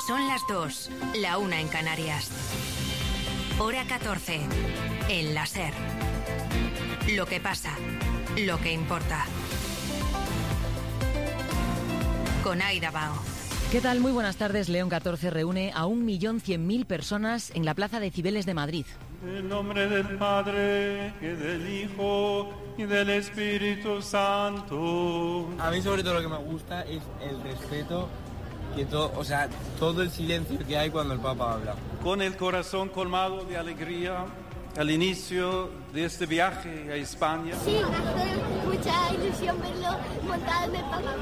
Son las 2, la 1 en Canarias. Hora 14, en la SER. Lo que pasa, lo que importa. Con Aida Bao. ¿Qué tal? Muy buenas tardes. León 14 reúne a 1.100.000 personas en la Plaza de Cibeles de Madrid. En nombre del Padre, y del Hijo, y del Espíritu Santo. A mí sobre todo lo que me gusta es el respeto, que todo el silencio que hay cuando el Papa habla. Con el corazón colmado de alegría, al inicio de este viaje a España. Sí, hace mucha ilusión verlo montado en el Papa.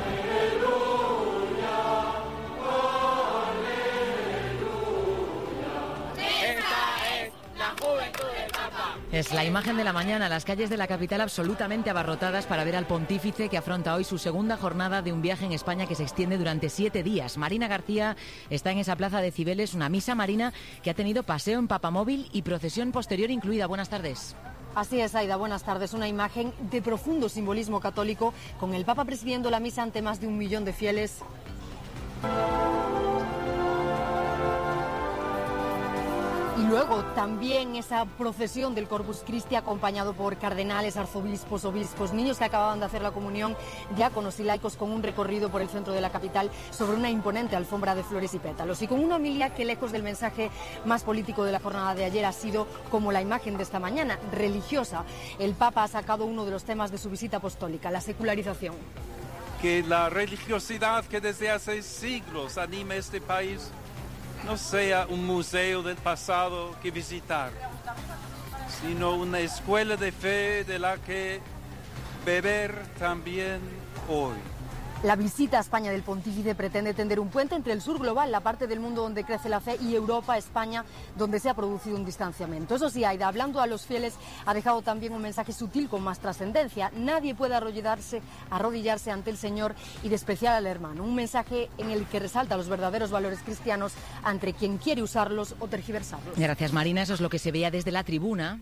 Es la imagen de la mañana, las calles de la capital absolutamente abarrotadas para ver al pontífice que afronta hoy su segunda jornada de un viaje en España que se extiende durante 7 días. Marina García está en esa plaza de Cibeles, una misa marina que ha tenido paseo en papamóvil y procesión posterior incluida. Buenas tardes. Así es, Aida, buenas tardes. Una imagen de profundo simbolismo católico, con el Papa presidiendo la misa ante más de 1 millón de fieles. Y luego también esa procesión del Corpus Christi acompañado por cardenales, arzobispos, obispos, niños que acababan de hacer la comunión, diáconos y laicos, con un recorrido por el centro de la capital sobre una imponente alfombra de flores y pétalos. Y con una homilía que, lejos del mensaje más político de la jornada de ayer, ha sido como la imagen de esta mañana, religiosa. El Papa ha sacado uno de los temas de su visita apostólica, la secularización. Que la religiosidad que desde hace siglos anima este país no sea un museo del pasado que visitar, sino una escuela de fe de la que beber también hoy. La visita a España del pontífice pretende tender un puente entre el sur global, la parte del mundo donde crece la fe, y Europa, España, donde se ha producido un distanciamiento. Eso sí, Aida, hablando a los fieles, ha dejado también un mensaje sutil con más trascendencia. Nadie puede arrodillarse ante el Señor y despreciar al hermano. Un mensaje en el que resalta los verdaderos valores cristianos ante quien quiere usarlos o tergiversarlos. Gracias, Marina. Eso es lo que se veía desde la tribuna.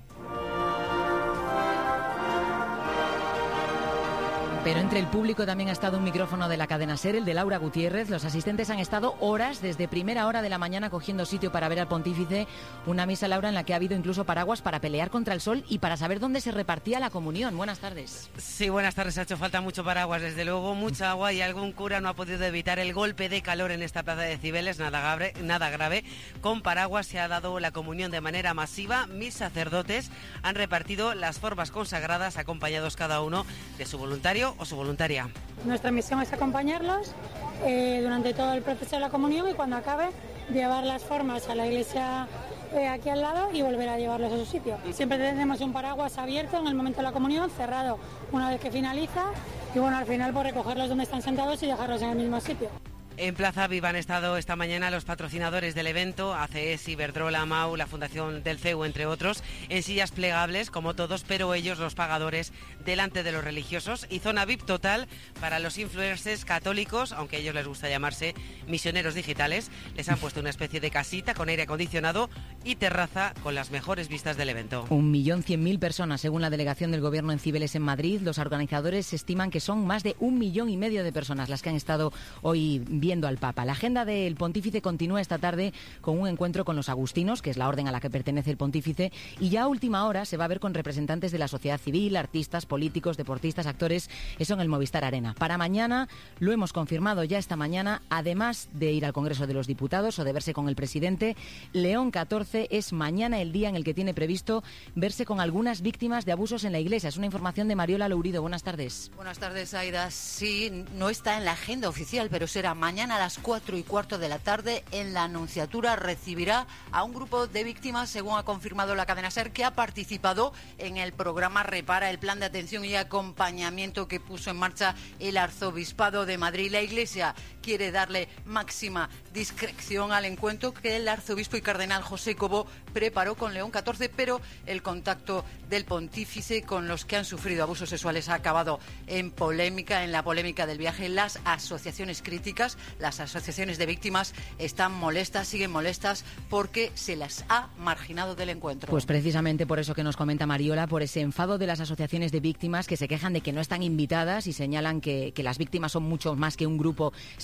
Pero entre el público también ha estado un micrófono de la cadena SER, el de Laura Gutiérrez. Los asistentes han estado horas, desde primera hora de la mañana, cogiendo sitio para ver al pontífice. Una misa, Laura, en la que ha habido incluso paraguas para pelear contra el sol y para saber dónde se repartía la comunión. Buenas tardes. Sí, buenas tardes. Ha hecho falta mucho paraguas, desde luego, mucha agua, y algún cura no ha podido evitar el golpe de calor en esta plaza de Cibeles. Nada grave. Con paraguas se ha dado la comunión de manera masiva. 1000 sacerdotes han repartido las formas consagradas, acompañados cada uno de su voluntario o su voluntaria. Nuestra misión es acompañarlos durante todo el proceso de la comunión, y cuando acabe llevar las formas a la iglesia aquí al lado y volver a llevarlos a su sitio. Siempre tenemos un paraguas abierto en el momento de la comunión, cerrado una vez que finaliza, y bueno, al final por recogerlos donde están sentados y dejarlos en el mismo sitio. En Plaza Viva han estado esta mañana los patrocinadores del evento, ACS, Iberdrola, MAU, la Fundación del CEU, entre otros, en sillas plegables, como todos, pero ellos, los pagadores, delante de los religiosos, y zona VIP total para los influencers católicos, aunque a ellos les gusta llamarse misioneros digitales. Les han puesto una especie de casita con aire acondicionado y terraza con las mejores vistas del evento. 1.100.000 personas, según la delegación del Gobierno en Cibeles, en Madrid. Los organizadores estiman que son más de 1,5 millones de personas las que han estado hoy viendo al Papa. La agenda del pontífice continúa esta tarde con un encuentro con los agustinos, que es la orden a la que pertenece el pontífice, y ya a última hora se va a ver con representantes de la sociedad civil, artistas, políticos, deportistas, actores, eso en el Movistar Arena. Para mañana, lo hemos confirmado ya esta mañana, además de ir al Congreso de los Diputados o de verse con el presidente, León 14 es mañana el día en el que tiene previsto verse con algunas víctimas de abusos en la Iglesia. Es una información de Mariola Lourido. Buenas tardes. Buenas tardes, Aida. Sí, no está en la agenda oficial, pero será mañana a las 4:15 de la tarde. En la Nunciatura recibirá a un grupo de víctimas, según ha confirmado la cadena SER, que ha participado en el programa Repara, el plan de atención y acompañamiento que puso en marcha el Arzobispado de Madrid. La Iglesia quiere darle máxima discreción al encuentro que el arzobispo y cardenal José Cobo preparó con León 14, pero el contacto del pontífice con los que han sufrido abusos sexuales ha acabado en polémica, en la polémica del viaje. Las asociaciones críticas, las asociaciones de víctimas están molestas, siguen molestas, porque se las ha marginado del encuentro. Pues precisamente por eso que nos comenta Mariola, por ese enfado de las asociaciones de víctimas que se quejan de que no están invitadas y señalan que las víctimas son mucho más que un grupo seleccionado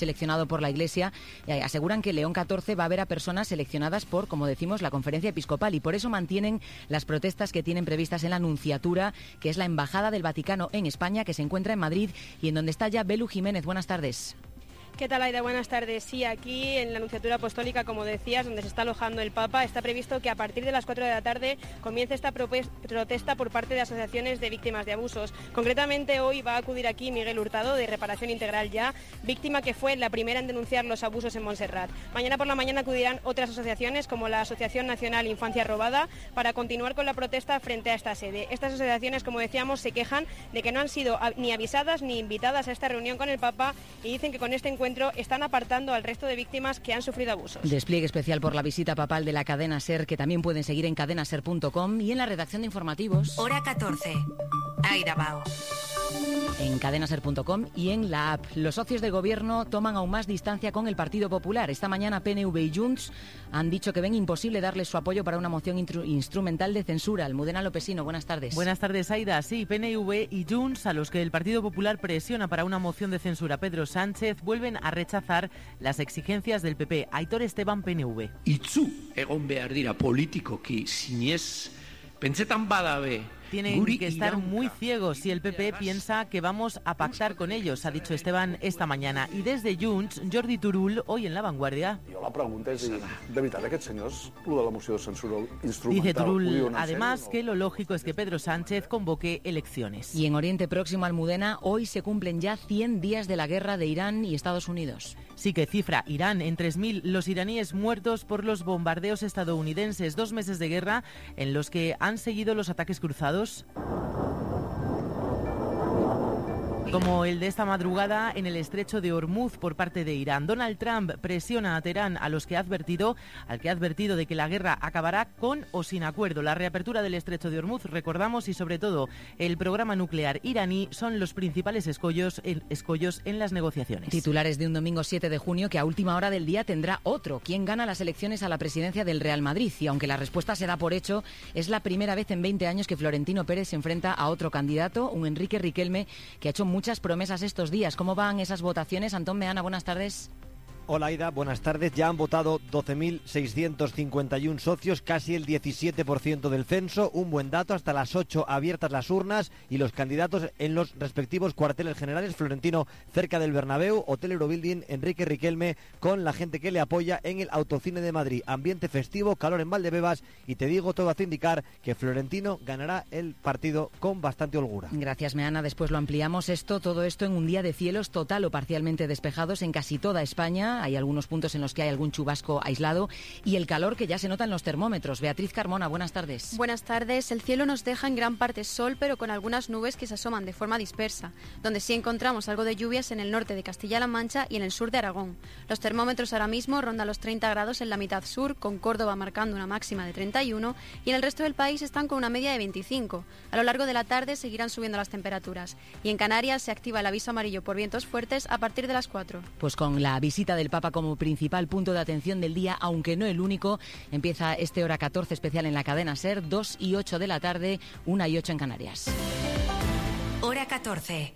seleccionado por la Iglesia, aseguran que León XIV va a ver a personas seleccionadas por, como decimos, la Conferencia Episcopal, y por eso mantienen las protestas que tienen previstas en la Nunciatura, que es la Embajada del Vaticano en España, que se encuentra en Madrid y en donde está ya Belu Jiménez. Buenas tardes. ¿Qué tal, Aida? Buenas tardes. Sí, aquí en la Nunciatura Apostólica, como decías, donde se está alojando el Papa, está previsto que a partir de las 4 de la tarde comience esta protesta por parte de asociaciones de víctimas de abusos. Concretamente, hoy va a acudir aquí Miguel Hurtado, de Reparación Integral Ya, víctima que fue la primera en denunciar los abusos en Montserrat. Mañana por la mañana acudirán otras asociaciones, como la Asociación Nacional Infancia Robada, para continuar con la protesta frente a esta sede. Estas asociaciones, como decíamos, se quejan de que no han sido ni avisadas ni invitadas a esta reunión con el Papa y dicen que con este encuentro están apartando al resto de víctimas que han sufrido abusos. Despliegue especial por la visita papal de la cadena SER, que también pueden seguir en cadenaser.com y en la redacción de informativos. Hora 14. Aida Bao. En cadenaser.com y en la app. Los socios del Gobierno toman aún más distancia con el Partido Popular. Esta mañana PNV y Junts han dicho que ven imposible darles su apoyo para una moción instrumental de censura. Almudena Lopesino, buenas tardes. Buenas tardes, Aida. Sí, PNV y Junts, a los que el Partido Popular presiona para una moción de censura Pedro Sánchez, vuelven a rechazar las exigencias del PP. Aitor Esteban, PNV. Itzu egon behar dira politikoki sinez pentsetan badabe. Tienen que estar muy ciegos si el PP piensa que vamos a pactar con ellos, ha dicho Esteban esta mañana. Y desde Junts, Jordi Turull, hoy en La Vanguardia. La pregunta és, de veritat, aquests senyors, lo de la moció de censura instrumental... Dice Turull, además, que lo lógico es que Pedro Sánchez convoque elecciones. Y en Oriente Próximo, Almudena, hoy se cumplen ya 100 días de la guerra de Irán y Estados Unidos. Sí, que cifra Irán en 3.000 los iraníes muertos por los bombardeos estadounidenses. 2 meses de guerra en los que han seguido los ataques cruzados, como el de esta madrugada en el estrecho de Hormuz por parte de Irán. Donald Trump presiona a Teherán, al que ha advertido de que la guerra acabará con o sin acuerdo. La reapertura del estrecho de Hormuz, recordamos, y sobre todo el programa nuclear iraní son los principales escollos en las negociaciones. Titulares de un domingo 7 de junio que a última hora del día tendrá otro. ¿Quién gana las elecciones a la presidencia del Real Madrid? Y aunque la respuesta se da por hecho, es la primera vez en 20 años que Florentino Pérez se enfrenta a otro candidato, un Enrique Riquelme, que ha hecho muchas promesas estos días. ¿Cómo van esas votaciones? Antón Meana, buenas tardes. Hola, Aida, buenas tardes. Ya han votado 12.651 socios, casi el 17% del censo. Un buen dato, hasta las 8 abiertas las urnas y los candidatos en los respectivos cuarteles generales. Florentino cerca del Bernabéu, Hotel Eurobuilding, Enrique Riquelme con la gente que le apoya en el Autocine de Madrid. Ambiente festivo, calor en Valdebebas y te digo, todo hace indicar que Florentino ganará el partido con bastante holgura. Gracias, Meana. Después lo ampliamos todo esto en un día de cielos total o parcialmente despejados en casi toda España. Hay algunos puntos en los que hay algún chubasco aislado y el calor que ya se nota en los termómetros. Beatriz Carmona, buenas tardes. Buenas tardes. El cielo nos deja en gran parte sol, pero con algunas nubes que se asoman de forma dispersa, donde sí encontramos algo de lluvias en el norte de Castilla-La Mancha y en el sur de Aragón. Los termómetros ahora mismo rondan los 30 grados en la mitad sur, con Córdoba marcando una máxima de 31 y en el resto del país están con una media de 25. A lo largo de la tarde seguirán subiendo las temperaturas y en Canarias se activa el aviso amarillo por vientos fuertes a partir de las 4. Pues con la visita del Papa como principal punto de atención del día, aunque no el único, empieza este Hora 14 especial en la cadena SER, 2 y 8 de la tarde, 1 y 8 en Canarias. Hora 14.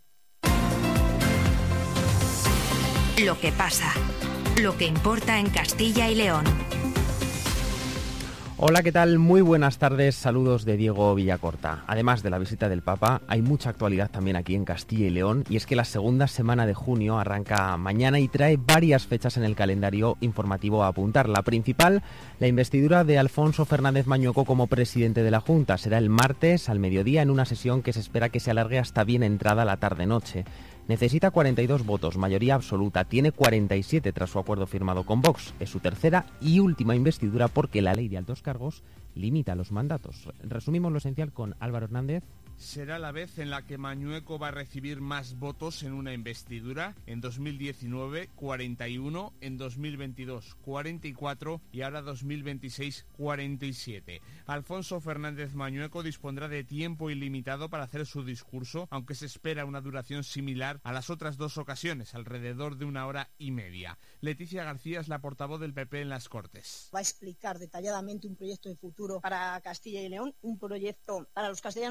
Lo que pasa, lo que importa en Castilla y León. Hola, ¿qué tal? Muy buenas tardes, saludos de Diego Villacorta. Además de la visita del Papa, hay mucha actualidad también aquí en Castilla y León, y es que la segunda semana de junio arranca mañana y trae varias fechas en el calendario informativo a apuntar. La principal, la investidura de Alfonso Fernández Mañueco como presidente de la Junta. Será el martes al mediodía en una sesión que se espera que se alargue hasta bien entrada la tarde-noche. Necesita 42 votos, mayoría absoluta. Tiene 47 tras su acuerdo firmado con Vox. Es su tercera y última investidura porque la ley de altos cargos limita los mandatos. Resumimos lo esencial con Álvaro Hernández. Será la vez en la que Mañueco va a recibir más votos en una investidura. En 2019, 41, en 2022, 44 y ahora 2026, 47. Alfonso Fernández Mañueco dispondrá de tiempo ilimitado para hacer su discurso, aunque se espera una duración similar a las otras dos ocasiones, alrededor de 1 hora y media. Leticia García es la portavoz del PP en las Cortes. Va a explicar detalladamente un proyecto de futuro para Castilla y León, un proyecto para los castellanos y leoneses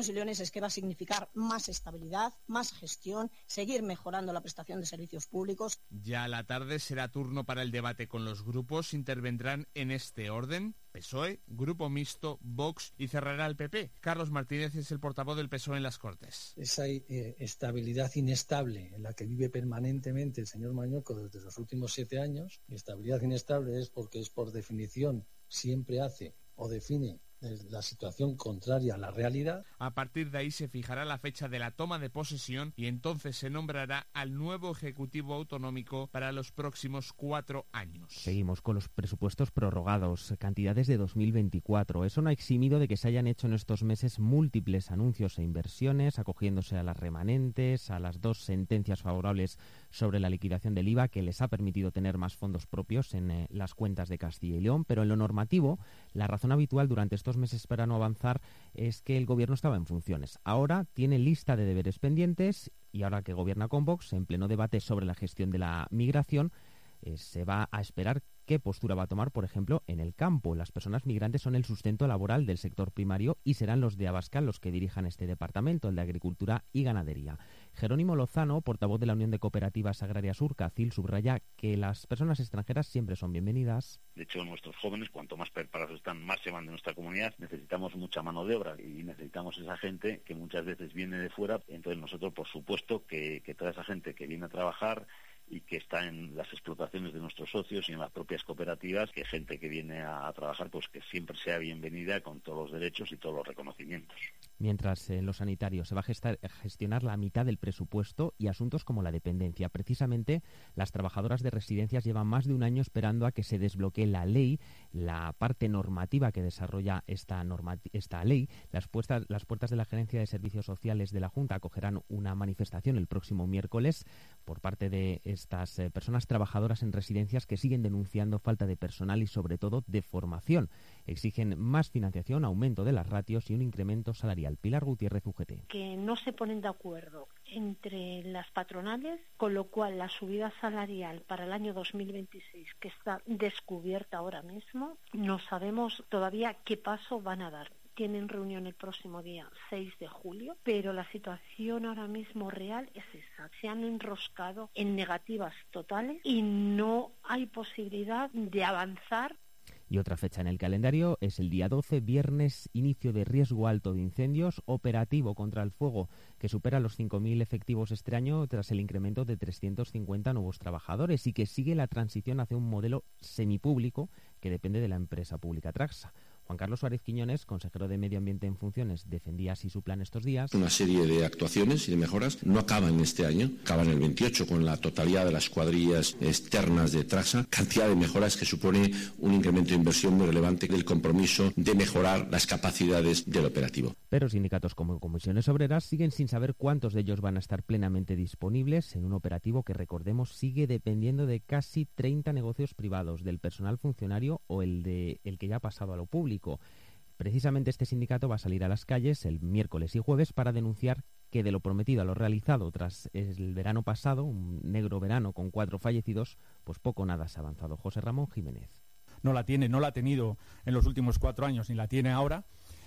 pues que va a significar más estabilidad, más gestión, seguir mejorando la prestación de servicios públicos. Ya a la tarde será turno para el debate con los grupos. Intervendrán en este orden PSOE, Grupo Mixto, Vox y cerrará el PP. Carlos Martínez es el portavoz del PSOE en las Cortes. Esa estabilidad inestable en la que vive permanentemente el señor Mañueco desde los últimos 7 años, estabilidad inestable es porque es por definición siempre hace o define la situación contraria a la realidad. A partir de ahí se fijará la fecha de la toma de posesión y entonces se nombrará al nuevo Ejecutivo Autonómico para los próximos 4 años. Seguimos con los presupuestos prorrogados, cantidades de 2024. Eso no ha eximido de que se hayan hecho en estos meses múltiples anuncios e inversiones, acogiéndose a las remanentes, a las 2 sentencias favorables sobre la liquidación del IVA, que les ha permitido tener más fondos propios en las cuentas de Castilla y León. Pero en lo normativo, la razón habitual durante estos meses para no avanzar es que el gobierno estaba en funciones. Ahora tiene lista de deberes pendientes y ahora que gobierna con Vox, en pleno debate sobre la gestión de la migración, se va a esperar qué postura va a tomar, por ejemplo, en el campo. Las personas migrantes son el sustento laboral del sector primario y serán los de Abascal los que dirijan este departamento, el de Agricultura y Ganadería. Jerónimo Lozano, portavoz de la Unión de Cooperativas Agrarias Urcacil, subraya que las personas extranjeras siempre son bienvenidas. De hecho, nuestros jóvenes, cuanto más preparados están, más se van de nuestra comunidad. Necesitamos mucha mano de obra y necesitamos esa gente que muchas veces viene de fuera. Entonces nosotros, por supuesto, que toda esa gente que viene a trabajar y que está en las explotaciones de nuestros socios y en las propias cooperativas, que gente que viene a trabajar, pues que siempre sea bienvenida con todos los derechos y todos los reconocimientos. Mientras en lo sanitario se va a gestionar la mitad del presupuesto y asuntos como la dependencia. Precisamente las trabajadoras de residencias llevan más de un año esperando a que se desbloquee la ley, la parte normativa que desarrolla esta ley. Las puertas de la Gerencia de Servicios Sociales de la Junta acogerán una manifestación el próximo miércoles por parte de estas personas trabajadoras en residencias que siguen denunciando falta de personal y sobre todo de formación. Exigen más financiación, aumento de las ratios y un incremento salarial. Pilar Gutiérrez, UGT. Que no se ponen de acuerdo entre las patronales, con lo cual la subida salarial para el año 2026, que está descubierta ahora mismo, no sabemos todavía qué paso van a dar. Tienen reunión el próximo día 6 de julio, pero la situación ahora mismo real es esa. Se han enroscado en negativas totales y no hay posibilidad de avanzar. Y otra fecha en el calendario es el día 12, viernes, inicio de riesgo alto de incendios, operativo contra el fuego, que supera los 5.000 efectivos este año tras el incremento de 350 nuevos trabajadores y que sigue la transición hacia un modelo semipúblico que depende de la empresa pública Traxa. Juan Carlos Suárez Quiñones, consejero de Medio Ambiente en funciones, defendía así su plan estos días. Una serie de actuaciones y de mejoras no acaban este año, acaban el 28 con la totalidad de las cuadrillas externas de Traxa, cantidad de mejoras que supone un incremento de inversión muy relevante del compromiso de mejorar las capacidades del operativo. Pero sindicatos como Comisiones Obreras siguen sin saber cuántos de ellos van a estar plenamente disponibles en un operativo que, recordemos, sigue dependiendo de casi 30 negocios privados, del personal funcionario o el que ya ha pasado a lo público. Precisamente este sindicato va a salir a las calles el miércoles y jueves para denunciar que de lo prometido a lo realizado tras el verano pasado, un negro verano con 4 fallecidos, pues poco o nada se ha avanzado. José Ramón Jiménez. No la ha tenido en los últimos 4 años ni la tiene ahora,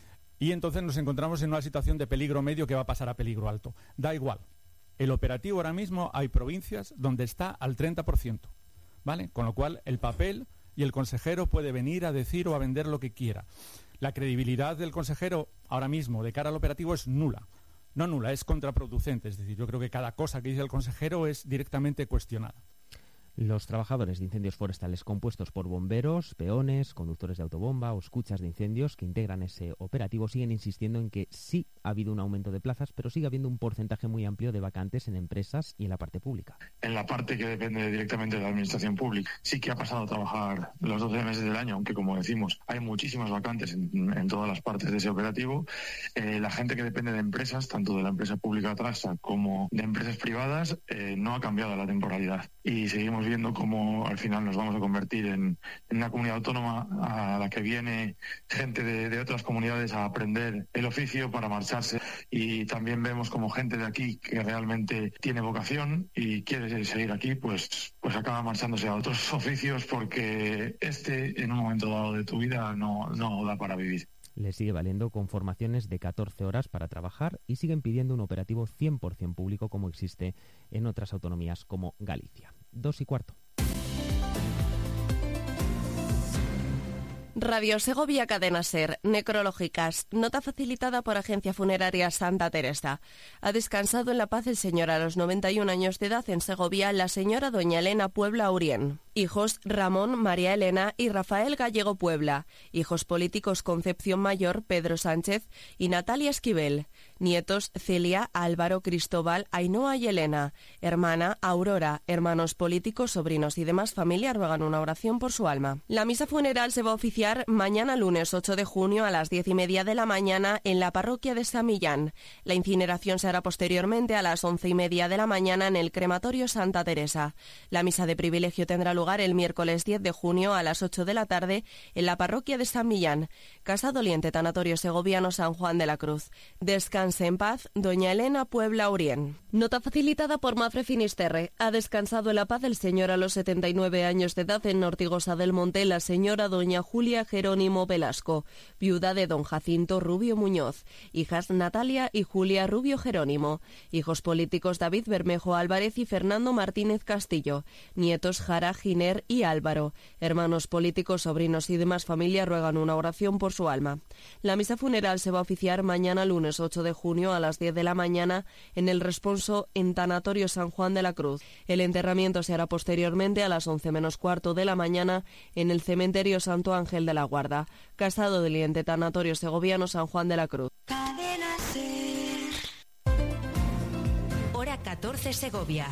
y entonces nos encontramos en una situación de peligro medio que va a pasar a peligro alto. Da igual. El operativo ahora mismo hay provincias donde está al 30%, ¿vale? Con lo cual el papel y el consejero puede venir a decir o a vender lo que quiera. La credibilidad del consejero ahora mismo de cara al operativo es nula. No nula, es contraproducente. Es decir, yo creo que cada cosa que dice el consejero es directamente cuestionada. Los trabajadores de incendios forestales compuestos por bomberos, peones, conductores de autobomba o escuchas de incendios que integran ese operativo siguen insistiendo en que sí ha habido un aumento de plazas, pero sigue habiendo un porcentaje muy amplio de vacantes en empresas y en la parte pública. En la parte que depende directamente de la administración pública, sí que ha pasado a trabajar los 12 meses del año, aunque como decimos, hay muchísimas vacantes en todas las partes de ese operativo. La gente que depende de empresas, tanto de la empresa pública Traxa como de empresas privadas, no ha cambiado la temporalidad. Y seguimos viendo cómo al final nos vamos a convertir en una comunidad autónoma a la que viene gente de otras comunidades a aprender el oficio para marcharse, y también vemos como gente de aquí que realmente tiene vocación y quiere seguir aquí, pues acaba marchándose a otros oficios porque en un momento dado de tu vida no da para vivir. Les sigue valiendo con formaciones de 14 horas para trabajar y siguen pidiendo un operativo 100% público como existe en otras autonomías como Galicia. 2:15. Radio Segovia Cadena Ser, necrológicas, nota facilitada por Agencia Funeraria Santa Teresa. Ha descansado en la paz el señor a los 91 años de edad en Segovia, la señora doña Elena Puebla Urien. Hijos Ramón, María Elena y Rafael Gallego Puebla. Hijos políticos Concepción Mayor, Pedro Sánchez y Natalia Esquivel. Nietos Celia, Álvaro, Cristóbal, Ainhoa y Elena. Hermana Aurora. Hermanos políticos, sobrinos y demás familia ruegan una oración por su alma. La misa funeral se va a oficiar mañana lunes 8 de junio a las 10:30 de la mañana en la parroquia de San Millán. La incineración se hará posteriormente a las 11:30 de la mañana en el crematorio Santa Teresa. La misa de privilegio tendrá lugar el miércoles 10 de junio a las 8 de la tarde en la parroquia de San Millán. Casa Doliente, Tanatorio Segoviano San Juan de la Cruz. Descanse en paz, doña Elena Puebla Urien. Nota facilitada por Mafre Finisterre. Ha descansado en la paz el señor a los 79 años de edad en Ortigosa del Monte, la señora doña Julia Jerónimo Velasco, viuda de don Jacinto Rubio Muñoz. Hijas Natalia y Julia Rubio Jerónimo. Hijos políticos David Bermejo Álvarez y Fernando Martínez Castillo. Nietos Jara, Giner y Álvaro. Hermanos políticos, sobrinos y demás familia ruegan una oración por su alma. La misa funeral se va a oficiar mañana lunes 8 de junio a las 10 de la mañana en el responso en Tanatorio San Juan de la Cruz. El enterramiento se hará posteriormente a las 11 menos cuarto de la mañana en el cementerio Santo Ángel de la Guarda. Casa Doliente, Tanatorio Segoviano San Juan de la Cruz. Cadena Ser. Hora 14 Segovia.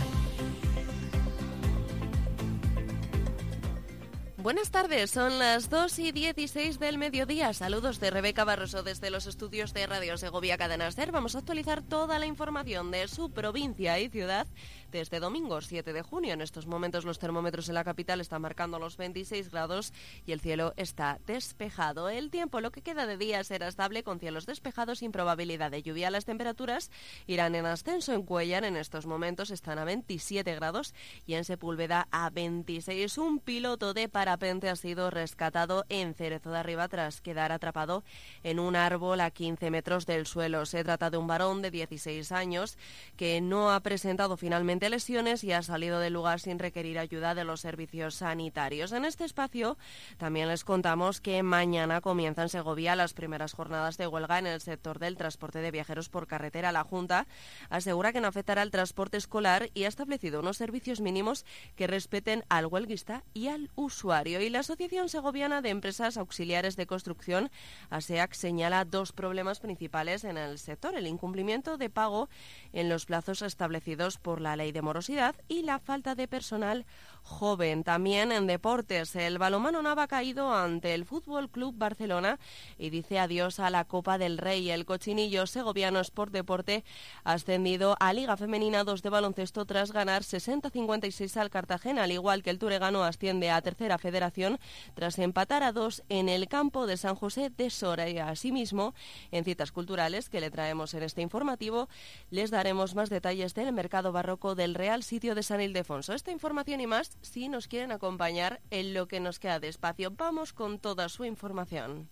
Buenas tardes, son las 2:16 del mediodía. Saludos de Rebeca Barroso desde los estudios de Radio Segovia Cadena Ser. Vamos a actualizar toda la información de su provincia y ciudad desde domingo 7 de junio. En estos momentos los termómetros en la capital están marcando los 26 grados y el cielo está despejado. El tiempo, lo que queda de día, será estable con cielos despejados sin probabilidad de lluvia. Las temperaturas irán en ascenso. En Cuéllar en estos momentos están a 27 grados y en Sepúlveda a 26. Un piloto de parapente ha sido rescatado en Cerezo de Arriba tras quedar atrapado en un árbol a 15 metros del suelo. Se trata de un varón de 16 años que no ha presentado finalmente lesiones y ha salido del lugar sin requerir ayuda de los servicios sanitarios. En este espacio también les contamos que mañana comienzan en Segovia las primeras jornadas de huelga en el sector del transporte de viajeros por carretera. La Junta asegura que no afectará al transporte escolar y ha establecido unos servicios mínimos que respeten al huelguista y al usuario. Y la Asociación Segoviana de Empresas Auxiliares de Construcción, ASEAC, señala dos problemas principales en el sector: el incumplimiento de pago en los plazos establecidos por la ley de morosidad y la falta de personal joven. También en deportes, el balonmano Nava ha caído ante el Fútbol Club Barcelona y dice adiós a la Copa del Rey. El Cochinillo Segoviano Sport Deporte ha ascendido a Liga Femenina 2 de baloncesto tras ganar 60-56 al Cartagena, al igual que el Turegano asciende a Tercera Federación tras empatar a 2 en el campo de San José de Sora. Y asimismo, en citas culturales que le traemos en este informativo, les daremos más detalles del mercado barroco del Real Sitio de San Ildefonso. Esta información y más, si nos quieren acompañar en lo que nos queda de espacio. Vamos con toda su información.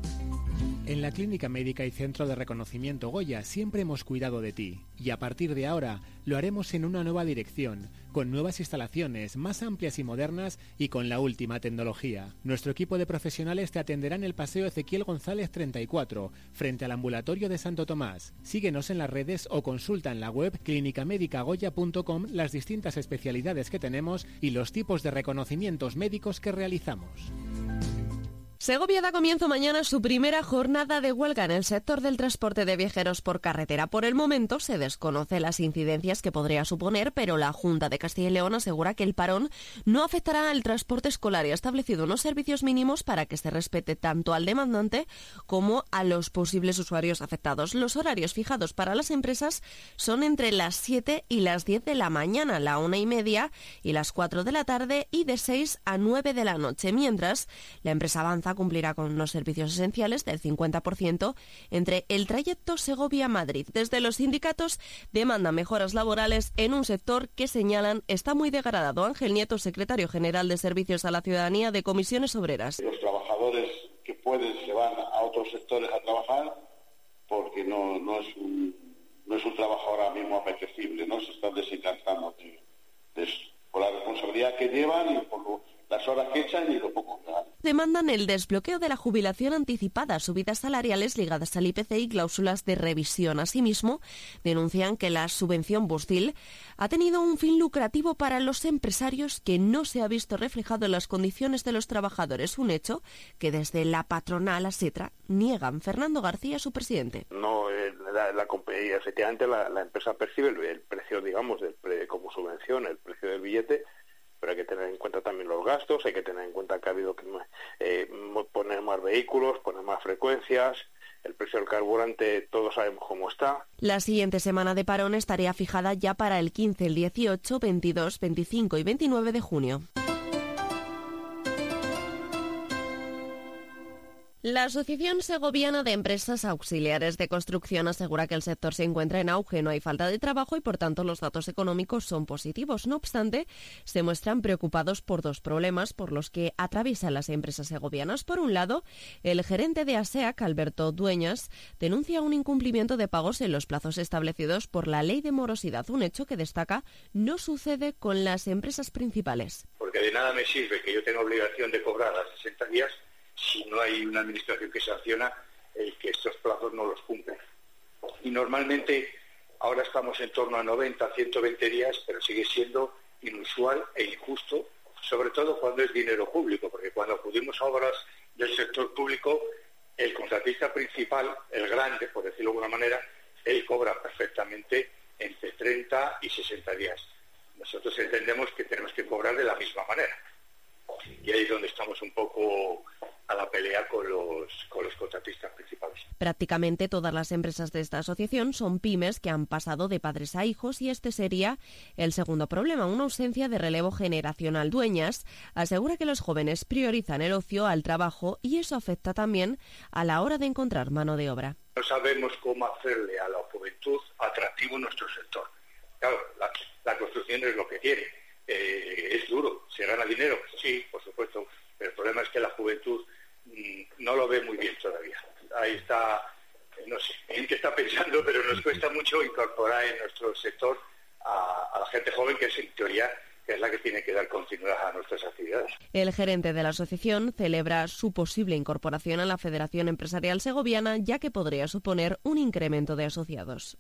En la Clínica Médica y Centro de Reconocimiento Goya siempre hemos cuidado de ti, y a partir de ahora lo haremos en una nueva dirección, con nuevas instalaciones más amplias y modernas y con la última tecnología. Nuestro equipo de profesionales te atenderá en el Paseo Ezequiel González 34, frente al ambulatorio de Santo Tomás. Síguenos en las redes o consulta en la web clinicamedicagoya.com las distintas especialidades que tenemos y los tipos de reconocimientos médicos que realizamos. Segovia da comienzo mañana su primera jornada de huelga en el sector del transporte de viajeros por carretera. Por el momento se desconoce las incidencias que podría suponer, pero la Junta de Castilla y León asegura que el parón no afectará al transporte escolar y ha establecido unos servicios mínimos para que se respete tanto al demandante como a los posibles usuarios afectados. Los horarios fijados para las empresas son entre las 7 y las 10 de la mañana, la 1:30 y las 4 de la tarde y de 6 a 9 de la noche, mientras la empresa Avanza cumplirá con unos servicios esenciales del 50% entre el trayecto Segovia-Madrid. Desde los sindicatos demandan mejoras laborales en un sector que señalan está muy degradado. Ángel Nieto, secretario general de Servicios a la Ciudadanía de Comisiones Obreras. Los trabajadores que pueden se van a otros sectores a trabajar porque no es un trabajo ahora mismo apetecible, ¿no? Se están desencantando de eso, por la responsabilidad que llevan y por las horas que echan y lo poco que ganan. Demandan el desbloqueo de la jubilación anticipada, subidas salariales ligadas al IPC y cláusulas de revisión. Asimismo, denuncian que la subvención Bustil ha tenido un fin lucrativo para los empresarios que no se ha visto reflejado en las condiciones de los trabajadores, un hecho que desde la patronal ASETRA niegan. Fernando García, su presidente. No, efectivamente la empresa percibe el precio, digamos, como subvención, el precio del billete, pero hay que tener en cuenta también los gastos, hay que tener en cuenta que ha habido que poner más vehículos, poner más frecuencias, el precio del carburante, todos sabemos cómo está. La siguiente semana de parón estaría fijada ya para el 15, el 18, 22, 25 y 29 de junio. La Asociación Segoviana de Empresas Auxiliares de Construcción asegura que el sector se encuentra en auge, no hay falta de trabajo y por tanto los datos económicos son positivos. No obstante, se muestran preocupados por dos problemas por los que atraviesan las empresas segovianas. Por un lado, el gerente de ASEAC, Alberto Dueñas, denuncia un incumplimiento de pagos en los plazos establecidos por la ley de morosidad, un hecho que destaca no sucede con las empresas principales. Porque de nada me sirve que yo tenga obligación de cobrar a 60 días si no hay una administración que sanciona el que estos plazos no los cumplen. Y normalmente ahora estamos en torno a 90, 120 días, pero sigue siendo inusual e injusto, sobre todo cuando es dinero público, porque cuando acudimos a obras del sector público, el contratista principal, el grande, por decirlo de alguna manera, él cobra perfectamente entre 30 y 60 días. Nosotros entendemos que tenemos que cobrar de la misma manera. Y ahí es donde estamos un poco a la pelea con los contratistas principales. Prácticamente todas las empresas de esta asociación son pymes que han pasado de padres a hijos y este sería el segundo problema, una ausencia de relevo generacional. Dueñas asegura que los jóvenes priorizan el ocio al trabajo y eso afecta también a la hora de encontrar mano de obra. No sabemos cómo hacerle a la juventud atractivo en nuestro sector. Claro, la construcción es lo que tiene. Es duro, se gana dinero, sí, por supuesto, pero el problema es que la juventud no lo ve muy bien todavía. Ahí está, no sé en qué está pensando, pero nos cuesta mucho incorporar en nuestro sector a la gente joven, que es en teoría que es la que tiene que dar continuidad a nuestras actividades. El gerente de la asociación celebra su posible incorporación a la Federación Empresarial Segoviana, ya que podría suponer un incremento de asociados.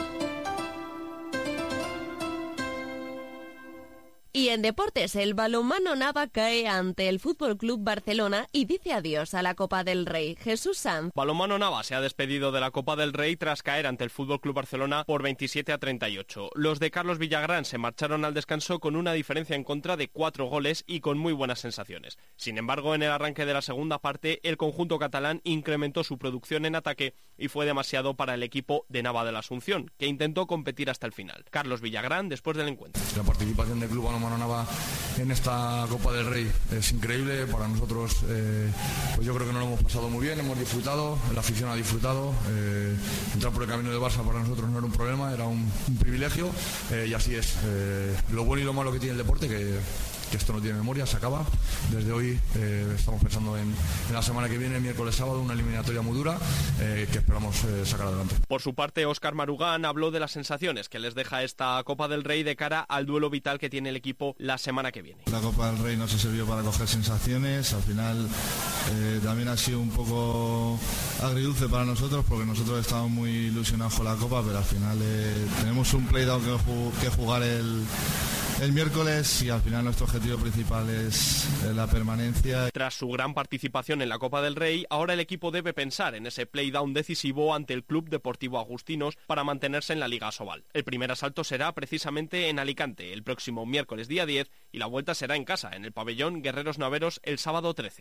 Y en deportes, el balonmano Nava cae ante el Fútbol Club Barcelona y dice adiós a la Copa del Rey. Jesús Sanz. Balonmano Nava se ha despedido de la Copa del Rey tras caer ante el Fútbol Club Barcelona por 27-38. Los de Carlos Villagrán se marcharon al descanso con una diferencia en contra de 4 goles y con muy buenas sensaciones. Sin embargo, en el arranque de la segunda parte, el conjunto catalán incrementó su producción en ataque y fue demasiado para el equipo de Nava de la Asunción, que intentó competir hasta el final. Carlos Villagrán, después del encuentro. La participación del Club Balonmano Nava en esta Copa del Rey es increíble para nosotros. Pues yo creo que nos lo hemos pasado muy bien, hemos disfrutado, la afición ha disfrutado. Entrar por el camino de Barça para nosotros no era un problema, era un privilegio, y así es. Lo bueno y lo malo que tiene el deporte, que esto no tiene memoria, se acaba. Desde hoy estamos pensando en la semana que viene, miércoles, sábado, una eliminatoria muy dura que esperamos sacar adelante. Por su parte, Óscar Marugán habló de las sensaciones que les deja esta Copa del Rey de cara al duelo vital que tiene el equipo la semana que viene. La Copa del Rey no se sirvió para coger sensaciones, al final también ha sido un poco agridulce para nosotros porque nosotros estamos muy ilusionados con la Copa, pero al final tenemos un playdown que jugar el miércoles y al final nuestro objetivo principal es la permanencia. Tras su gran participación en la Copa del Rey, ahora el equipo debe pensar en ese playdown decisivo ante el Club Deportivo Agustinos para mantenerse en la Liga Asobal. El primer asalto será precisamente en Alicante el próximo miércoles día 10 y la vuelta será en casa, en el pabellón Guerreros Naveros, el sábado 13.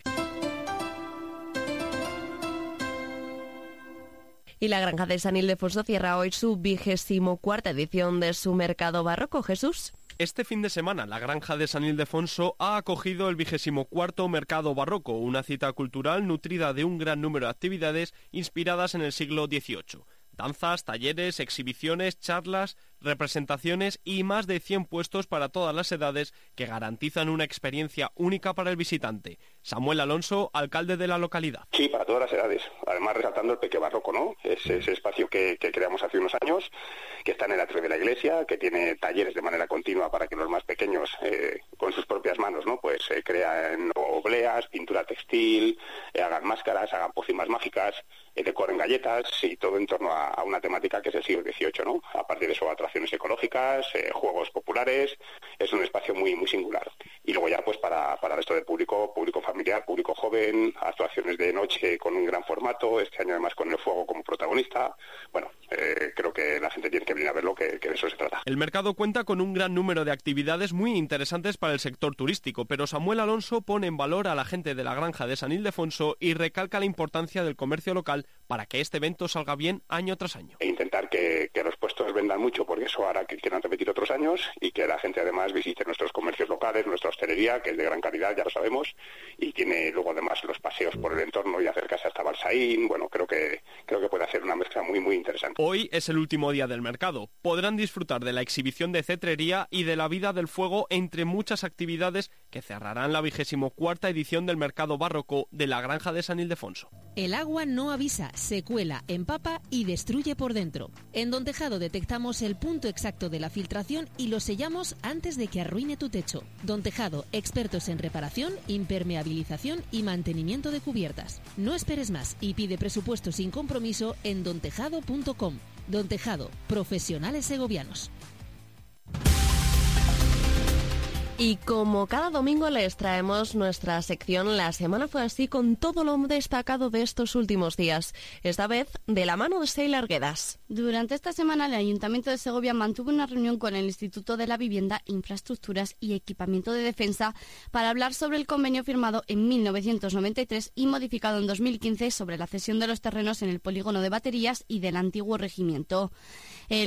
Y la Granja de San Ildefonso cierra hoy su 24ª edición de su mercado barroco. Jesús. Este fin de semana, la Granja de San Ildefonso ha acogido el 24º Mercado Barroco, una cita cultural nutrida de un gran número de actividades inspiradas en el siglo XVIII. Danzas, talleres, exhibiciones, charlas, representaciones y más de 100 puestos para todas las edades que garantizan una experiencia única para el visitante. Samuel Alonso, alcalde de la localidad. Sí, para todas las edades. Además, resaltando el Peque Barroco, ¿no? Es ese espacio que creamos hace unos años, que está en el atrio de la iglesia, que tiene talleres de manera continua para que los más pequeños, con sus propias manos, ¿no? Pues crean obleas, pintura textil, hagan máscaras, hagan pócimas mágicas, decoren galletas y todo en torno a una temática que es el siglo XVIII, ¿no? A partir de eso, atracciones ecológicas, juegos populares, es un espacio muy, muy singular. Y luego ya, pues para el resto del público familiar, público joven, actuaciones de noche con un gran formato, este año además con el fuego como protagonista. Bueno, creo que la gente tiene que venir a verlo, que de eso se trata. El mercado cuenta con un gran número de actividades muy interesantes para el sector turístico, pero Samuel Alonso pone en valor a la gente de la granja de San Ildefonso y recalca la importancia del comercio local para que este evento salga bien año tras año. E intentar que los puestos vendan mucho, porque eso hará que quieran repetir otros años y que la gente además visite nuestros comercios locales, nuestra hostelería, que es de gran calidad, ya lo sabemos, y tiene luego además los paseos por el entorno y acercarse hasta Balsaín. Bueno, creo que puede hacer una mezcla muy, muy interesante. Hoy es el último día del mercado. Podrán disfrutar de la exhibición de cetrería y de la vida del fuego, entre muchas actividades que cerrarán la 24ª edición del Mercado Barroco de la Granja de San Ildefonso. El agua no avisa, se cuela, empapa y destruye por dentro. En Don Tejado detectamos el punto exacto de la filtración y lo sellamos antes de que arruine tu techo. Don Tejado, expertos en reparación, impermeabilización y mantenimiento de cubiertas. No esperes más y pide presupuesto sin compromiso en dontejado.com. Don Tejado, profesionales segovianos. Y como cada domingo les traemos nuestra sección La Semana Fue Así, con todo lo destacado de estos últimos días. Esta vez de la mano de Sheila Arguedas. Durante esta semana el Ayuntamiento de Segovia mantuvo una reunión con el Instituto de la Vivienda, Infraestructuras y Equipamiento de Defensa para hablar sobre el convenio firmado en 1993 y modificado en 2015 sobre la cesión de los terrenos en el polígono de Baterías y del antiguo regimiento.